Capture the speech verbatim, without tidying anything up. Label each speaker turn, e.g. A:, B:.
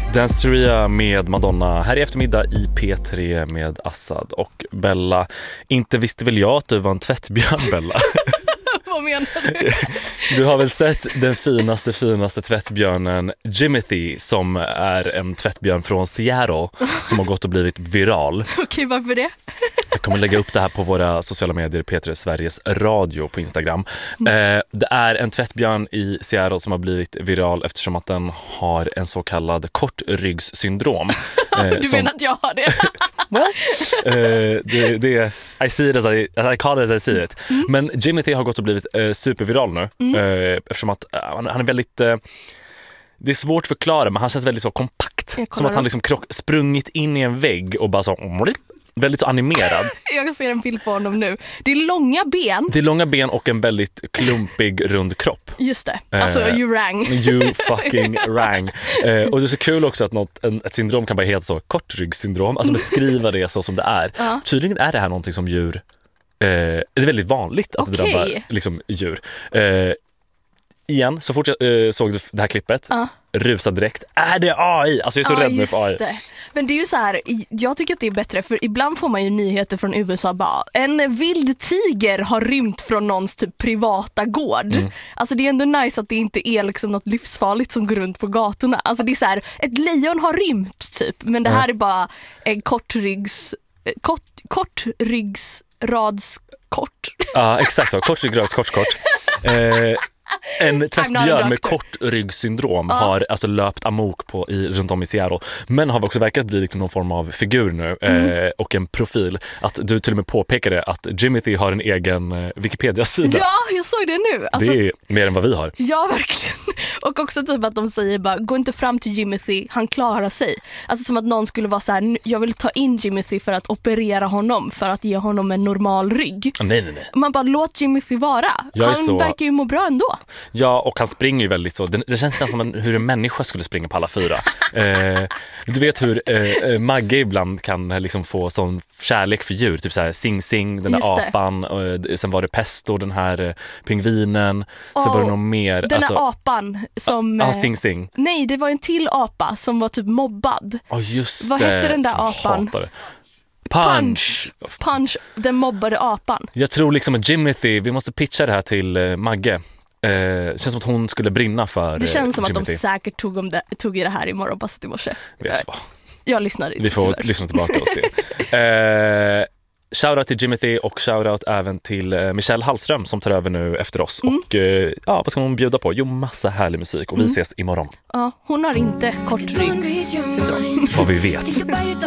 A: Danceteria med Madonna här i eftermiddag i P tre med Assad och Bella. Inte visste väl jag att du var en tvättbjörn, Bella.
B: Vad menar du?
A: Du har väl sett den finaste, finaste tvättbjörnen Jimothy, som är en tvättbjörn från Seattle som har gått och blivit viral.
B: Okej, varför det?
A: Jag kommer lägga upp det här på våra sociala medier, P tre Sveriges Radio på Instagram. Eh, det är en tvättbjörn i Seattle som har blivit viral eftersom att den har en så kallad kortryggssyndrom. Eh,
B: du
A: som,
B: menar att jag har det?
A: eh, det, det I see it as I, I call it as I see it. Mm. Men Jimothy har gått och blivit eh, superviral nu. Mm. Eh, eftersom att eh, han, han är väldigt... Eh, det är svårt att förklara, men han känns väldigt så kompakt. Som att han liksom krock, sprungit in i en vägg och bara så... Väldigt så animerad.
B: Jag ser en bild på honom nu. Det är långa ben.
A: Det är långa ben och en väldigt klumpig rund kropp.
B: Just det. Alltså eh, you rang.
A: You fucking rang. Eh, och det är så kul också att något, en, ett syndrom kan vara helt så kortryggsyndrom. Alltså beskriva det så som det är. Uh-huh. Tydligen är det här någonting som djur... Eh, det är väldigt vanligt att okay. det drabbar liksom, djur. Eh, igen, så fort jag eh, såg det här klippet... Uh-huh. Rusad direkt. Är det A I? Alltså jag är så
B: ja,
A: rädd med för A I.
B: Det. Men det är ju så här, jag tycker att det är bättre, för ibland får man ju nyheter från U S A bara, en vild tiger har rymt från någons typ privata gård. Mm. Alltså det är ändå nice att det inte är liksom något livsfarligt som går runt på gatorna. Alltså det är så här, ett lejon har rymt typ, men det här mm. är bara en kortryggs kort, kortryggsradskort.
A: Ja, exakt så. Kortryggsradskort. Eh En tvättbjörn med kortryggssyndrom uh. har alltså löpt amok på i, runt om i Seattle. Men har också verkat bli liksom någon form av figur nu mm. eh, och en profil. Att du till och med påpekade att Jimothy har en egen eh, Wikipedia-sida.
B: Ja, jag såg det nu. Alltså,
A: det är mer än vad vi har.
B: Ja, verkligen. Och också typ att de säger bara, gå inte fram till Jimothy, han klarar sig. Alltså som att någon skulle vara så här, jag vill ta in Jimothy för att operera honom, för att ge honom en normal rygg.
A: Nej, nej, nej.
B: Man bara, låt Jimothy vara. Han så... verkar ju må bra ändå.
A: Ja, och han springer ju väldigt så. Det, det känns nästan som en, hur en människa skulle springa på alla fyra. eh, du vet hur eh, Maggie ibland kan liksom få sån kärlek för djur. Typ så här Sing Sing, den där apan. Och, sen var det Pesto, den här eh, pingvinen. Sen oh, var det något mer.
B: Den där alltså, apan som...
A: Ja, ah, Sing Sing.
B: Nej, det var en till apa som var typ mobbad.
A: Ja, oh, just
B: Vad
A: det.
B: Vad hette den där apan?
A: Hatade.
B: Punch. Punch, den mobbade apan.
A: Jag tror liksom att Jimothy, vi måste pitcha det här till eh, Magge. Eh, det känns som att hon skulle brinna för
B: Det känns som
A: eh,
B: att de säkert tog, om det, tog i det här i morgonpasset i morse.
A: Vet vad?
B: Jag lyssnar inte.
A: Vi får tyvärr. lyssna tillbaka och se. eh, Shoutout till Jimothy och shoutout även till eh, Michelle Hallström som tar över nu efter oss. Mm. Och eh, ja, vad ska hon bjuda på? Jo, massa härlig musik och vi mm. ses imorgon.
B: Ja, hon har inte kortryggssyndrom.
A: Vad vi vet.